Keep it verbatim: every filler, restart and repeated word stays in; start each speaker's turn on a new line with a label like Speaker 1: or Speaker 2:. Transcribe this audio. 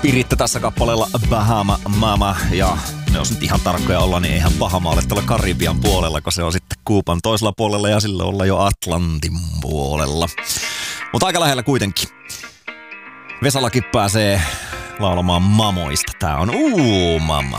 Speaker 1: Piritte tässä kappaleella Bahama Mama, ja ne jos nyt ihan tarkkoja olla, niin eihän Bahama ole tuolla Karibian puolella, kun se on sitten Kuuban toisella puolella ja sillä olla jo Atlantin puolella. Mutta aika lähellä kuitenkin. Vesalakin pääsee laulamaan mamoista. Tää on Uu Mama.